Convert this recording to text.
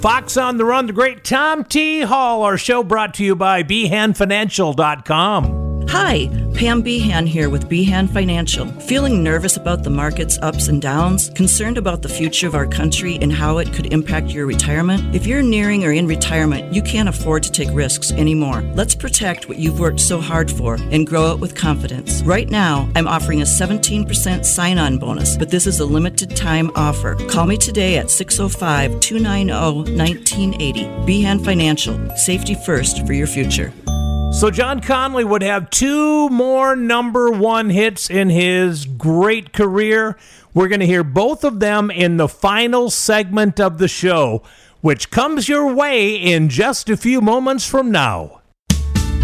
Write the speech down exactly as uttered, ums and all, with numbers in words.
Fox on the Run, the great Tom T. Hall. Our show brought to you by Behan Financial dot com. Hi, Pam Behan here with Behan Financial. Feeling nervous about the market's ups and downs? Concerned about the future of our country and how it could impact your retirement? If you're nearing or in retirement, you can't afford to take risks anymore. Let's protect what you've worked so hard for and grow it with confidence. Right now, I'm offering a seventeen percent sign-on bonus, but this is a limited time offer. Call me today at six oh five, two nine oh, one nine eight oh. Behan Financial. Safety first for your future. So John Conley would have two more number one hits in his great career. We're going to hear both of them in the final segment of the show, which comes your way in just a few moments from now.